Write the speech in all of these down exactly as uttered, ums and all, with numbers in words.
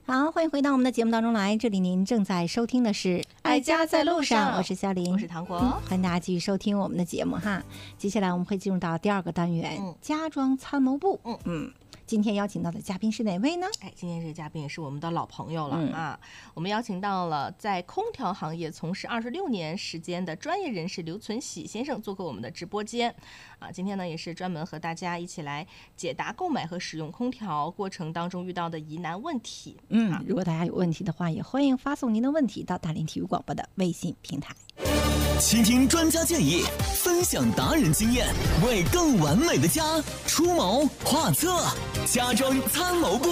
好，欢迎回到我们的节目当中来，这里您正在收听的是《爱家在路上》，我是肖玲， 我是唐国、 嗯，欢迎大家继续收听我们的节目哈。接下来我们会进入到第二个单元，嗯、家装参谋部。嗯嗯。今天邀请到的嘉宾是哪位呢？ 哎，今天这个嘉宾也是我们的老朋友了、嗯、啊！我们邀请到了在空调行业从事二十六年时间的专业人士刘存喜先生做客我们的直播间啊！今天呢，也是专门和大家一起来解答购买和使用空调过程当中遇到的疑难问题。 嗯，啊、如果大家有问题的话，也欢迎发送您的问题到大连体育广播的微信平台。 倾听专家建议，分享达人经验，为更完美的家出谋划策。家装参谋部。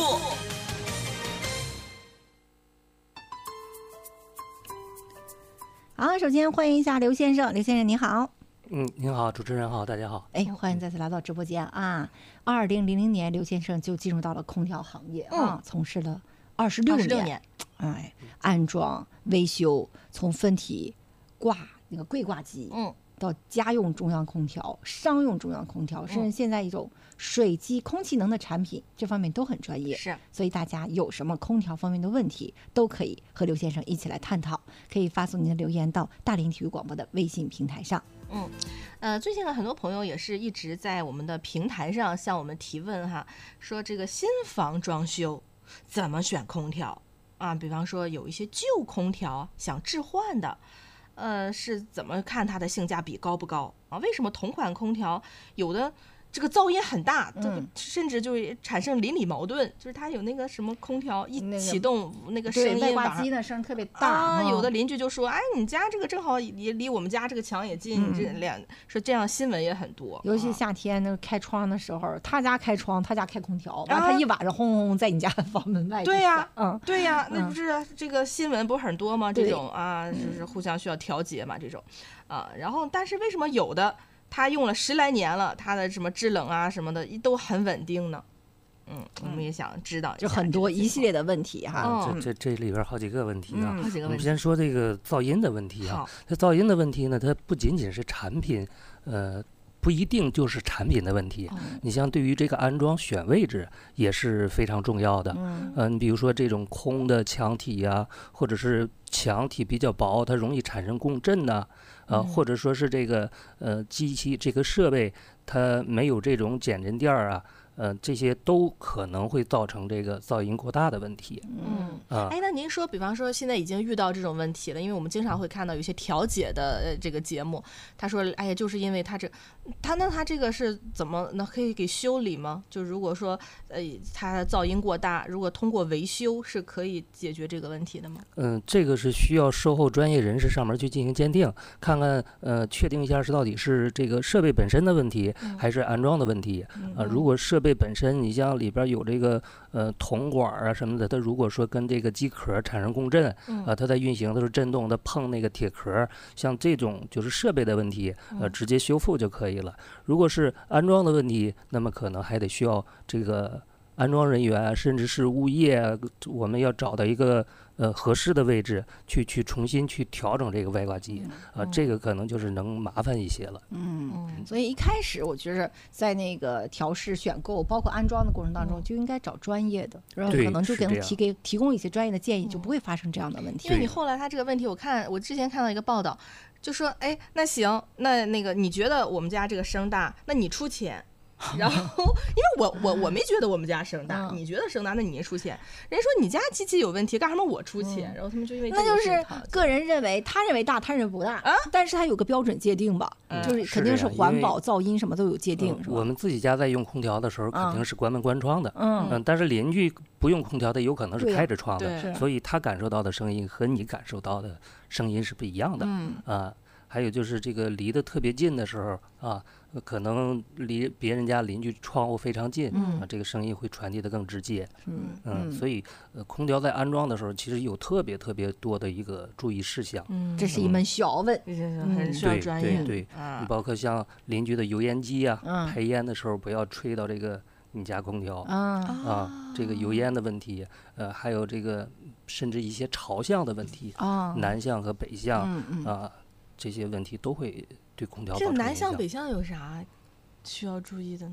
好，首先欢迎一下刘先生，刘先生你好。 嗯，您好，主持人好，大家好。 哎，欢迎再次来到直播间啊！二零零零年，刘先生就进入到了空调行业啊，嗯、从事了二十六年。哎，安装、维修，从分体挂那个柜挂机，嗯，到家用中央空调、商用中央空调，甚至现在一种水机、空气能的产品，这方面都很专业。 是， 所以大家有什么空调方面的问题，都可以和刘先生一起来探讨。可以发送您的留言到大连体育广播的微信平台上。 嗯，呃，最近呢，很多朋友也是一直在我们的平台上向我们提问哈，说这个新房装修怎么选空调啊？比方说有一些旧空调想置换的。呃，是怎么看它的性价比高不高啊？为什么同款空调有的这个噪音很大，嗯、甚至就产生邻里矛盾？就是它有那个什么空调一启动，那个、那个声音， 外挂机的声特别大啊。有的邻居就说：“哎，你家这个正好也离我们家这个墙也近，嗯、这两说这样新闻也很多。” 尤其夏天那个开窗的时候，他家开窗，他家开空调，完、啊、他一晚上轰轰轰在你家的房门外。 对呀、 啊， 嗯，对呀、啊，那不是这个新闻不是很多吗？这种啊，就是互相需要调节嘛，这种啊。然后，但是为什么有的？他用了十来年了，他的什么制冷啊什么的都很稳定呢。嗯，我们也想知道， 就很多一系列的问题哈。 啊、这这这里边好几个问题啊， 嗯、好几个问题。 我们先说这个噪音的问题啊。这噪音的问题呢，它不仅仅是产品，呃。不一定就是产品的问题，嗯、你像对于这个安装选位置也是非常重要的。嗯，呃、你比如说这种空的墙体呀、啊，或者是墙体比较薄，它容易产生共振呐、啊，呃，或者说是这个呃机器这个设备它没有这种减震垫啊。呃，这些都可能会造成这个噪音过大的问题。 嗯，啊，哎，那您说，比方说现在已经遇到这种问题了，因为我们经常会看到有些调解的呃这个节目，他说，哎呀，就是因为他这，他那他这个是怎么那可以给修理吗？就如果说呃他噪音过大，如果通过维修是可以解决这个问题的吗？ 嗯，这个是需要售后专业人士上门去进行鉴定，看看呃确定一下是到底是这个设备本身的问题，嗯、还是安装的问题。啊、嗯呃，如果设备本身，你像里边有这个呃铜管啊什么的，它如果说跟这个机壳产生共振，啊、呃，它在运行的时候震动，它碰那个铁壳，像这种就是设备的问题，呃，直接修复就可以了。如果是安装的问题，那么可能还得需要这个安装人员甚至是物业，我们要找到一个呃合适的位置去去重新去调整这个外挂机啊、呃，这个可能就是能麻烦一些了。 嗯，所以一开始我觉得在那个调试、选购，包括安装的过程当中，就应该找专业的，然后可能就给能提给提供一些专业的建议，就不会发生这样的问题。 因为你后来他这个问题，我看我之前看到一个报道，就说，哎，那行，那那个你觉得我们家这个声大，那你出钱。然后，因为我我我没觉得我们家声大，嗯、你觉得声大，那你出钱。人家说你家机器有问题，干什么我出钱？嗯、然后他们就因为这个那就是个人认为，他认为大，他认为不大啊。但是他有个标准界定吧，嗯、就是肯定是环保、噪音什么都有界定，是吧？ 我们自己家在用空调的时候，肯定是关门关窗的，嗯嗯。但是邻居不用空调的，有可能是开着窗的，所以他感受到的声音和你感受到的声音是不一样的，嗯啊。还有就是这个离得特别近的时候啊，可能离别人家邻居窗户非常近，嗯、啊，这个声音会传递得更直接。嗯嗯，所以呃，空调在安装的时候，其实有特别特别多的一个注意事项。 嗯，这是一门学问， 嗯、很需要专业。 对对对，啊、你包括像邻居的油烟机啊，嗯、排烟的时候不要吹到这个你家空调啊啊，这个油烟的问题，呃，还有这个甚至一些朝向的问题啊，南向和北向、嗯嗯、啊。这些问题都会对空调造成影响。 这南向北向有啥需要注意的呢？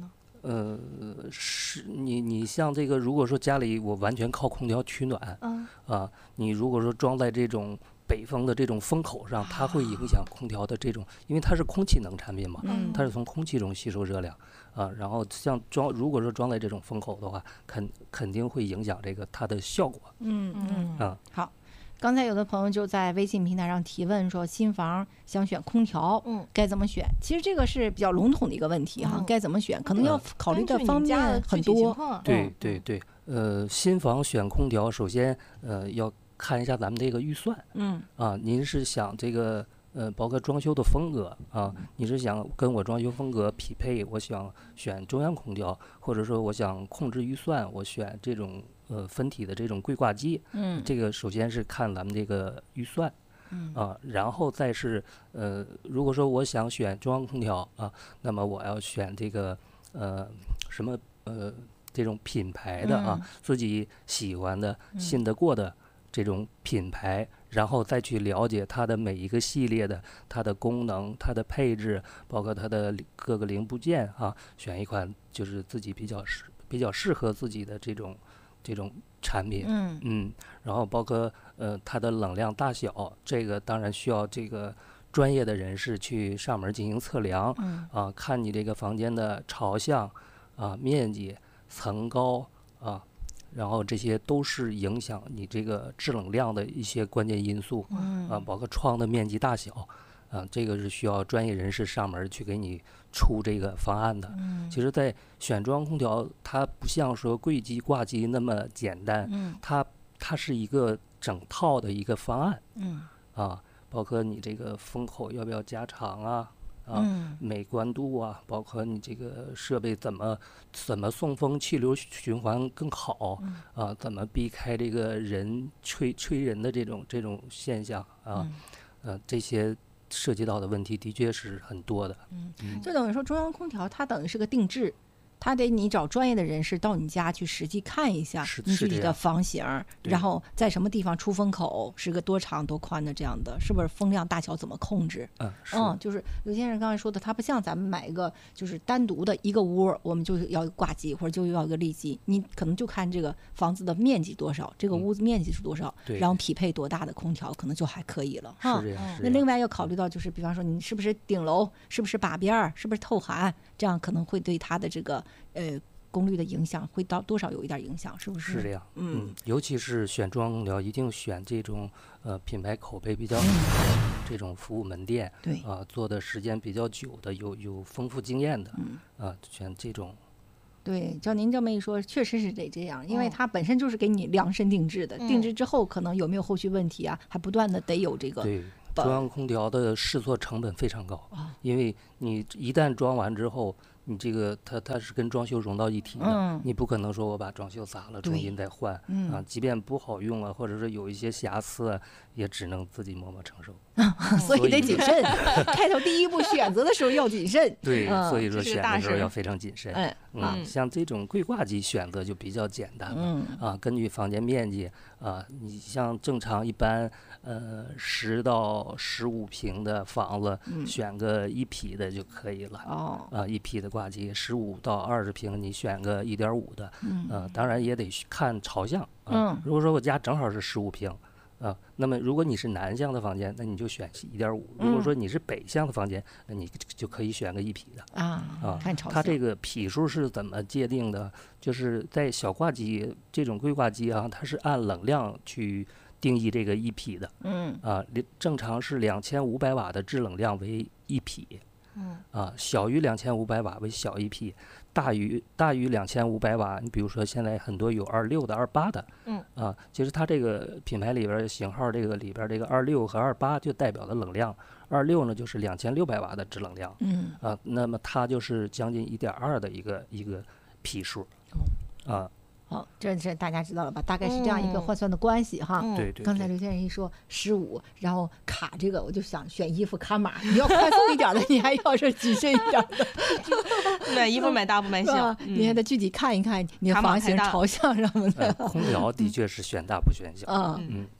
呃，是你你像这个，如果说家里我完全靠空调取暖， 嗯啊，你如果说装在这种北风的这种风口上，它会影响空调的这种，因为它是空气能产品嘛， 嗯它是从空气中吸收热量啊，然后像装如果说装在这种风口的话，肯肯定会影响这个它的效果。 嗯嗯啊， 好。刚才有的朋友就在微信平台上提问说，新房想选空调， 嗯， 该怎么选？其实这个是比较笼统的一个问题哈， 嗯该怎么选？可能要考虑的方根据你家面的具体很多。 情况对对对，呃，新房选空调，首先呃要看一下咱们这个预算嗯啊，您是想这个呃，包括装修的风格啊，你是想跟我装修风格匹配，我想选中央空调，或者说我想控制预算，我选这种呃分体的这种柜挂机， 嗯这个首先是看咱们这个预算。 嗯啊，然后再是呃，如果说我想选中央空调啊，那么我要选这个呃什么呃这种品牌的啊， 嗯自己喜欢的、信得过的这种品牌，然后再去了解它的每一个系列的它的功能、它的配置，包括它的零各个零部件啊，选一款就是自己比较适比较适合自己的这种这种产品。 嗯嗯，然后包括呃它的冷量大小，这个当然需要这个专业的人士去上门进行测量， 嗯啊，看你这个房间的朝向啊、面积、层高啊，然后这些都是影响你这个制冷量的一些关键因素嗯啊，包括窗的面积大小啊，这个是需要专业人士上门去给你出这个方案的。 嗯其实，在选中央空调，它不像说柜机、挂机那么简单， 嗯它它是一个整套的一个方案嗯啊，包括你这个风口要不要加长啊，啊， 嗯美观度啊，包括你这个设备怎么怎么送风气流循环更好啊，怎么避开这个人吹吹人的这种这种现象啊，呃，这些涉及到的问题的确是很多的。 就等于说中央空调它等于是个定制，它得你找专业的人士到你家去实际看一下是你具体的是这样房型儿， 对然后在什么地方出风口是个多长多宽的这样的，是不是风量大小怎么控制？ 嗯，是， 嗯，就是刘先生刚才说的，它不像咱们买一个就是单独的一个屋，我们就要挂机或者就要一个立机，你可能就看这个房子的面积多少，这个屋子面积是多少， 对然后匹配多大的空调，可能就还可以了哈。 是这样，是那另这样。 外要考虑到就是，比方说你是不是顶楼，是不是把边儿，是不是透寒，这样可能会对它的这个呃功率的影响会到多少有一点影响，是不是？ 是这样， 嗯嗯，尤其是选中央空调，一定选这种呃品牌口碑比较好、这种服务门店， 对啊、做的时间比较久的，有有丰富经验的， 嗯啊、选这种， 对，照您这么一说，确实是得这样，因为嗯它本身就是给你量身定制的， 嗯定制之后可能有没有后续问题啊，还不断的得有这个。 对， 本中央空调的试错成本非常高， 啊因为你一旦装完之后，你这个它它是跟装修融到一体的， 嗯你不可能说我把装修砸了重对新再换， 嗯啊，即便不好用啊，或者是有一些瑕疵啊，也只能自己默默承受。 所以所以得谨慎。开头第一步选择的时候要谨慎。 对， 嗯所以说这是个大事选的时候要非常谨慎。 哎， 嗯，像这种柜挂机选择就比较简单了。 嗯啊，根据房间面积啊，你像正常一般呃十到十五平的房子，选个一匹的就可以了。 哦， 啊，一匹的挂机，十五到二十平，你选个一点五的， 嗯呃，当然也得看朝向啊。 嗯如果说我家正好是十五平，啊，那么如果你是南向的房间，那你就选一点五；如果嗯说你是北向的房间，那你就可以选个一匹的。 啊啊， 看朝向。 它这个匹数是怎么界定的？就是在小挂机这种柜挂机啊，它是按冷量去定义这个一匹的嗯啊，两正常是两千五百瓦的制冷量为一匹， 嗯啊，小于两千五百瓦为小一匹，大于大于两千五百瓦，你比如说现在很多有二六的、二八的， 嗯啊，其实它这个品牌里边儿型号这个里边儿这个二六和二八就代表的冷量，二六呢就是两千六百瓦的制冷量， 嗯啊，那么它就是将近一点二的一个一个匹数，啊， 好，这这大家知道了吧？大概是这样一个嗯换算的关系哈。 嗯对对对刚才刘先生一说十五，然后卡这个，我就想选衣服卡码。你要快速一点的，你还要是谨慎一点的， 买衣服买大不买小是吧？，你还嗯得具体看一看你的卡码房型、 太大朝向什么的。 呃空调的确是选大不选小， 啊， 嗯。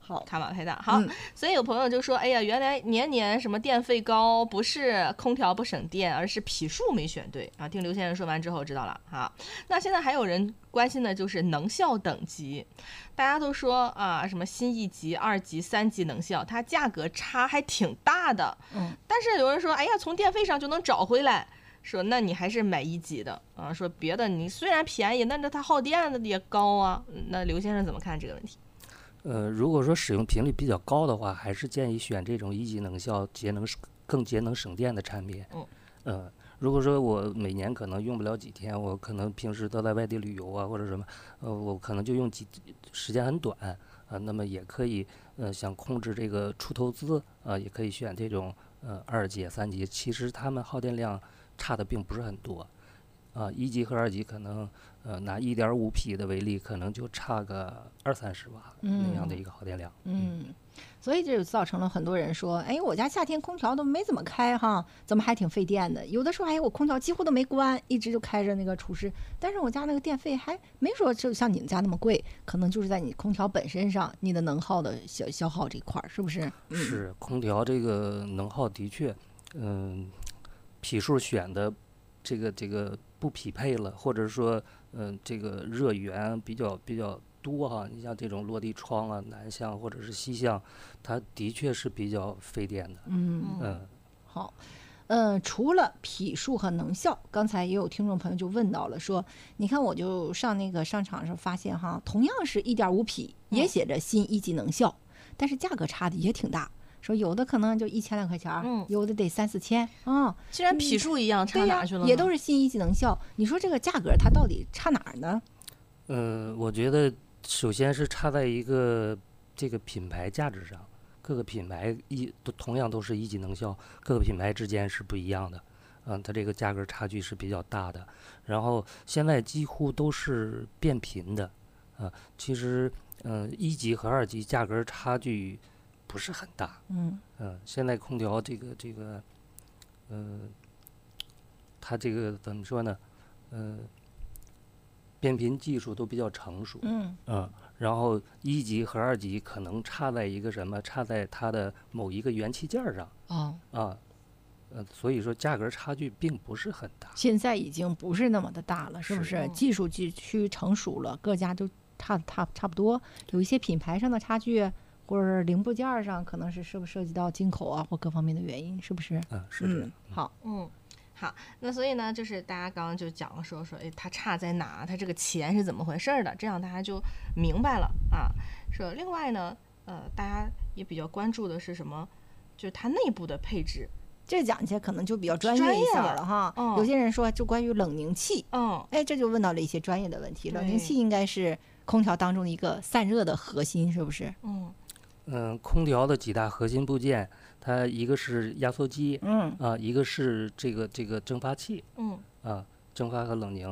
好， 卡马佩大好、嗯。所以有朋友就说，哎呀，原来年年什么电费高，不是空调不省电，而是匹数没选对啊。听刘先生说完之后知道了哈。那现在还有人关心的就是能效等级，大家都说啊，什么新一级、二级、三级能效，它价格差还挺大的。嗯，但是有人说，哎呀，从电费上就能找回来。说那你还是买一级的啊，说别的你虽然便宜，但是它耗电的也高啊。那刘先生怎么看这个问题？ 呃，如果说使用频率比较高的话，还是建议选这种一级能效、节能更节能省电的产品。嗯，呃，如果说我每年可能用不了几天，我可能平时都在外地旅游啊或者什么，呃，我可能就用几时间很短啊、呃，那么也可以，呃，想控制这个出头资啊、呃，也可以选这种呃二级、三级，其实它们耗电量差的并不是很多，啊，一级和二级可能，呃，拿一点五匹的为例，可能就差个二三十瓦那样的一个耗电量。 嗯，嗯所以这就造成了很多人说，哎，我家夏天空调都没怎么开哈，怎么还挺费电的？有的说，哎，我空调几乎都没关，一直就开着那个除湿，但是我家那个电费还没说就像你们家那么贵，可能就是在你空调本身上，你的能耗的消消耗这一块儿，是不是？ 嗯、是空调这个能耗的确，嗯。匹数选的这个这个不匹配了，或者说，嗯、呃，这个热源比较比较多哈。你像这种落地窗啊、南向或者是西向，它的确是比较费电的。 嗯嗯，好，呃，除了匹数和能效，刚才也有听众朋友就问到了，说，你看我就上那个商场上发现哈，同样是一点五匹，也写着新一级能效，但是价格差的也挺大。说有的可能就一千来块钱，嗯，有的得三四千啊。 既然匹数一样，差哪去了？ 也都是新一级能效。你说这个价格它到底差哪儿呢？ 嗯，我觉得首先是差在一个这个品牌价值上，各个品牌一都同样都是一级能效，各个品牌之间是不一样的。嗯，它这个价格差距是比较大的。然后现在几乎都是变频的，啊，其实嗯，一级和二级价格差距不是很大， 嗯嗯，现在空调这个这个，嗯、呃，它这个怎么说呢？嗯、呃，变频技术都比较成熟， 嗯嗯，然后一级和二级可能差在一个什么？差在它的某一个元器件上， 哦啊，呃，所以说价格差距并不是很大。 现在已经不是那么的大了，是不是？是技术地区成熟了，各家都差差差不多，有一些品牌上的差距。或者零部件上可能是涉不涉及到进口啊或各方面的原因，是不是？ 嗯，是是、 嗯。好， 嗯，好，那所以呢，就是大家刚刚就讲了说说，哎，它差在哪？它这个钱是怎么回事的？这样大家就明白了啊。说另外呢，呃，大家也比较关注的是什么？就是它内部的配置。 这讲起来可能就比较专业一下了哈。 嗯、 有些人说，就关于冷凝器， 嗯， 哎，这就问到了一些专业的问题。冷凝器应该是空调当中的一个散热的核心，是不是？ 嗯。 嗯，空调的几大核心部件，它一个是压缩机， 嗯， 啊，一个是这个这个蒸发器， 嗯， 啊，蒸发和冷凝，